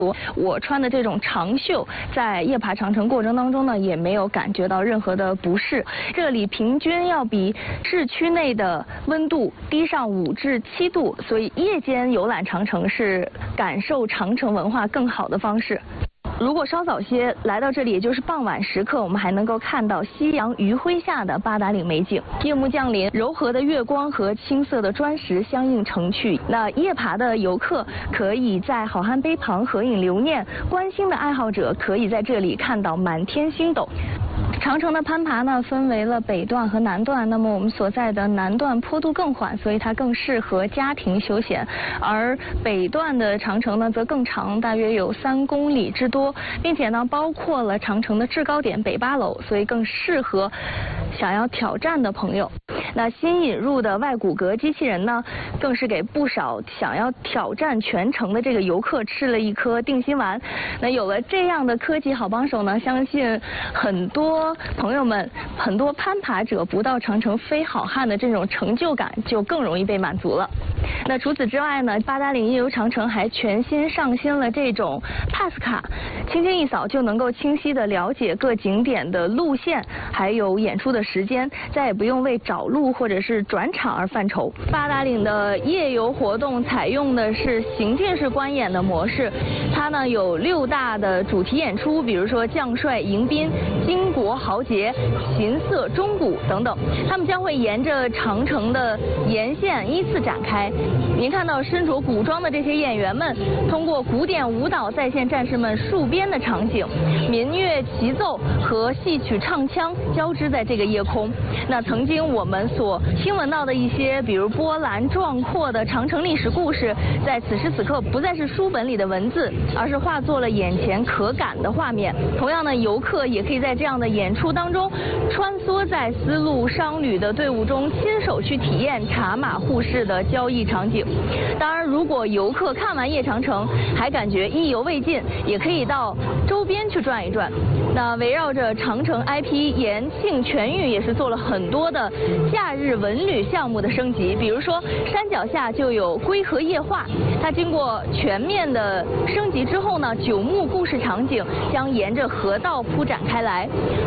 我穿的这种长袖，在夜爬长城过程当中呢，也没有感觉到任何的不适。这里平均要比市区内的温度低上5至7度，所以夜间游览长城是感受长城文化更好的方式。如果稍早些来到这里，也就是傍晚时刻，我们还能够看到夕阳余晖下的八达岭美景。夜幕降临，柔和的月光和青色的砖石相映成趣。那夜爬的游客可以在好汉碑旁合影留念，观星的爱好者可以在这里看到满天星斗。长城的攀爬呢，分为了北段和南段。那么我们所在的南段坡度更缓，所以它更适合家庭休闲；而北段的长城呢，则更长，大约有3公里之多，并且呢，包括了长城的制高点北8楼，所以更适合想要挑战的朋友。那新引入的外骨骼机器人呢，更是给不少想要挑战全程的这个游客吃了一颗定心丸。那有了这样的科技好帮手呢，相信很多朋友们、很多攀爬者不到长城非好汉的这种成就感就更容易被满足了。那除此之外呢，八达岭夜游长城还全新上新了这种 Pass 卡，轻轻一扫就能够清晰地了解各景点的路线，还有演出的时间，再也不用为找路或者是转场而犯愁。八达岭的夜游活动采用的是行进式观演的模式，它呢有6大的主题演出，比如说将帅迎宾、巾帼豪杰、琴瑟钟鼓等等，他们将会沿着长城的沿线依次展开。您看到身着古装的这些演员们，通过古典舞蹈再现战士们戍边的场景，民乐齐奏和戏曲唱腔交织在这个夜空。那曾经我们所听闻到的一些，比如波澜壮阔的长城历史故事，在此时此刻不再是书本里的文字，而是化作了眼前可感的画面。同样呢，游客也可以在这样的演出当中，穿梭在丝路商旅的队伍中，亲手去体验茶马互市的交易场景。当然，如果游客看完夜长城还感觉意犹未尽，也可以到周边去转一转。那围绕着长城 IP， 延庆全域也是做了很多的假日文旅项目的升级，比如说山脚下就有归河夜话，它经过全面的升级之后呢，9幕故事场景将沿着河道铺展开来。